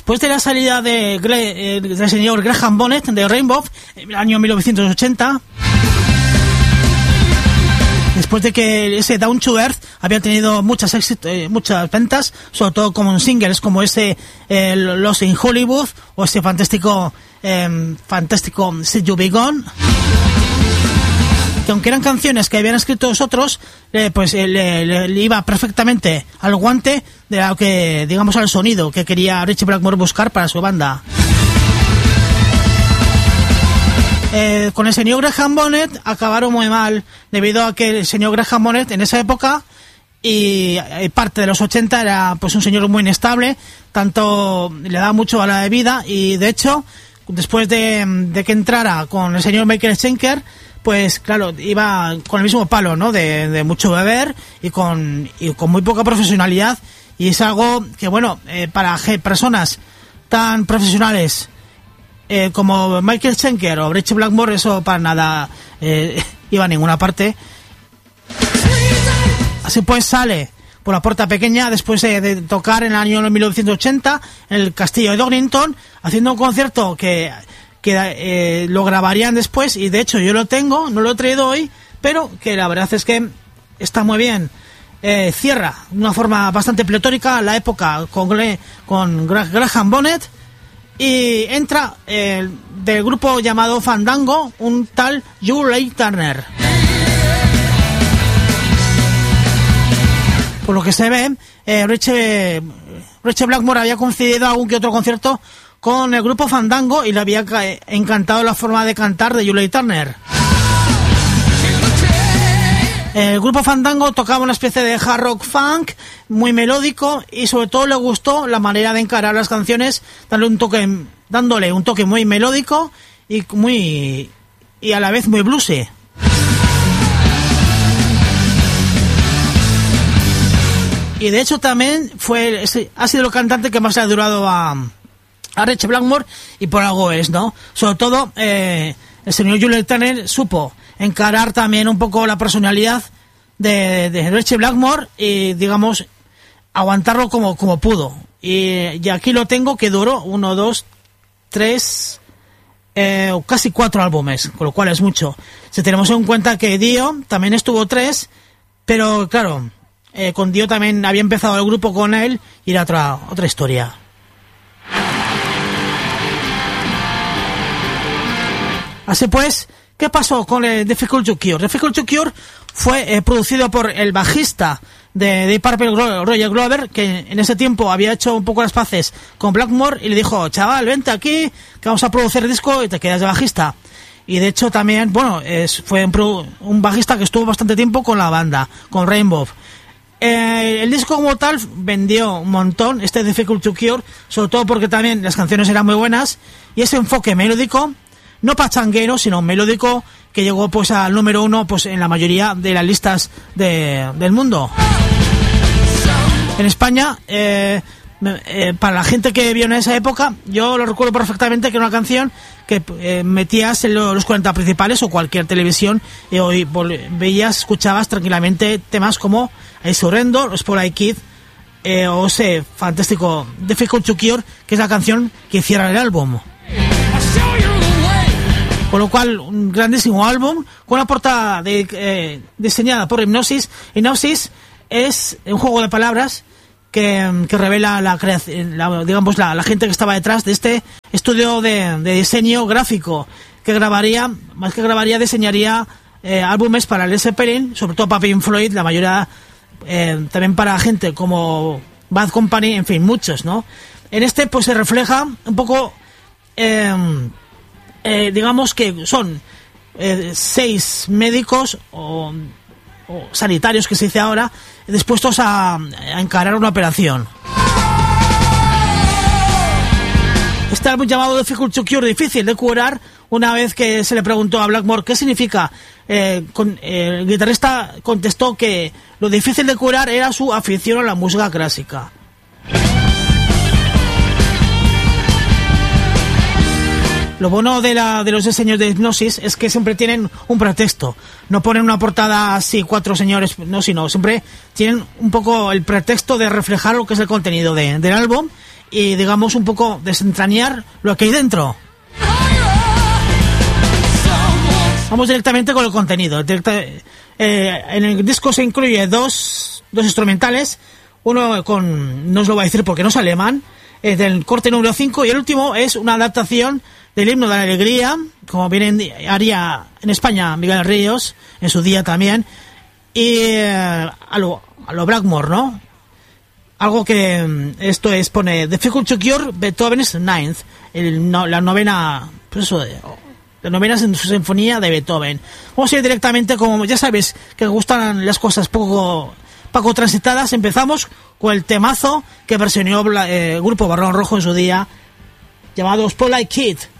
después de la salida del señor Graham Bonnet de Rainbow en el año 1980, después de que ese Down to Earth había tenido muchas ventas, sobre todo como singles como ese Lost in Hollywood o ese fantástico See You Be Gone, que aunque eran canciones que habían escrito otros, pues le iba perfectamente al guante de lo que, digamos, al sonido que quería Ritchie Blackmore buscar para su banda. Con el señor Graham Bonnet acabaron muy mal, debido a que el señor Graham Bonnet en esa época y parte de los 80 era pues un señor muy inestable, tanto le daba mucho a la bebida, y de hecho después de que entrara con el señor Michael Schenker, pues claro, iba con el mismo palo, ¿no? De mucho beber y con muy poca profesionalidad, y es algo que, bueno, para personas tan profesionales como Michael Schenker o Ritchie Blackmore, eso para nada iba a ninguna parte. Así pues sale por la puerta pequeña después de tocar en el año 1980 en el castillo de Donington, haciendo un concierto que lo grabarían después, y de hecho yo lo tengo, no lo he traído hoy, pero que la verdad es que está muy bien. Cierra de una forma bastante pletórica la época con Graham Bonnet, y entra del grupo llamado Fandango un tal Julie Turner. Por lo que se ve, Ritchie Blackmore había concedido algún que otro concierto con el grupo Fandango y le había encantado la forma de cantar de Julie Turner. El grupo Fandango tocaba una especie de hard rock funk muy melódico, y sobre todo le gustó la manera de encarar las canciones, dándole un toque muy melódico y a la vez muy bluesy. Y de hecho también ha sido el cantante que más le ha durado a Ritchie Blackmore, y por algo es, ¿no? Sobre todo el señor Julie Turner supo encarar también un poco la personalidad de Ritchie Blackmore y, digamos, aguantarlo como pudo. Y aquí lo tengo, que duró 1, 2, 3, casi 4 álbumes, con lo cual es mucho. Si tenemos en cuenta que Dio también estuvo 3, pero claro, con Dio también había empezado el grupo con él y era otra historia. Así pues, ¿qué pasó con el Difficult to Cure? Difficult to Cure fue producido por el bajista de Deep Purple, Roger Glover, que en ese tiempo había hecho un poco las paces con Blackmore y le dijo: chaval, vente aquí, que vamos a producir el disco y te quedas de bajista. Y de hecho también, bueno, fue un bajista que estuvo bastante tiempo con la banda, con Rainbow. El disco como tal vendió un montón, este Difficult to Cure, sobre todo porque también las canciones eran muy buenas, y ese enfoque melódico, no pachanguero, sino melódico, que llegó pues al número 1 pues en la mayoría de las listas del mundo. En España, para la gente que vio en esa época, yo lo recuerdo perfectamente, que era una canción que metías en los 40 principales o cualquier televisión, y hoy escuchabas tranquilamente temas como I Surrender, Spotlight Kid, o ese fantástico Difficult to Cure, que es la canción que cierra el álbum. Con lo cual, un grandísimo álbum, con una portada diseñada por Hipgnosis. Hipgnosis es un juego de palabras que revela la creación, digamos, la gente que estaba detrás de este estudio de diseño gráfico, que diseñaría álbumes para Led Zeppelin, sobre todo para Pink Floyd, la mayoría, también para gente como Bad Company, en fin, muchos, ¿no? En este pues se refleja un poco, digamos que son 6 médicos o sanitarios, que se dice ahora, dispuestos a encarar una operación. Este álbum llamado Difficult to Cure, difícil de curar, una vez que se le preguntó a Blackmore qué significa, el guitarrista contestó que lo difícil de curar era su afición a la música clásica. Lo bueno de los diseños de Hipgnosis es que siempre tienen un pretexto. No ponen una portada así, 4 señores, no, sino siempre tienen un poco el pretexto de reflejar lo que es el contenido del álbum. y digamos un poco desentrañar lo que hay dentro. Vamos directamente con el contenido. En el disco se incluye dos instrumentales, uno no os lo voy a decir porque no es alemán, del corte número 5, y el último es una adaptación del himno de la alegría, como bien haría en España Miguel Ríos, en su día también, y a lo Blackmore, ¿no? Algo que esto es, pone Difficult to Cure, Beethoven's Ninth, la novena, pues eso, la novena sinfonía de Beethoven. Vamos a ir directamente, como ya sabéis que gustan las cosas poco transitadas. Empezamos con el temazo que versionó el grupo Barón Rojo en su día, llamado Spotlight Kid.